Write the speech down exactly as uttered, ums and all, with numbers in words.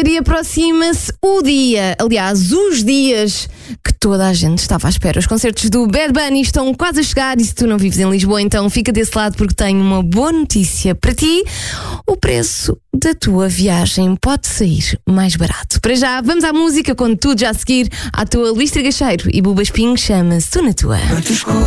sexta-feira e aproxima-se o dia, aliás, os dias que toda a gente estava à espera. Os concertos do Bad Bunny estão quase a chegar e se tu não vives em Lisboa, então fica desse lado porque tenho uma boa notícia para ti. O preço da tua viagem pode sair mais barato. Para já, vamos à música, com tudo já a seguir à tua Luís Tragacheiro e Buba Espinho, chama-se Tu na Tua.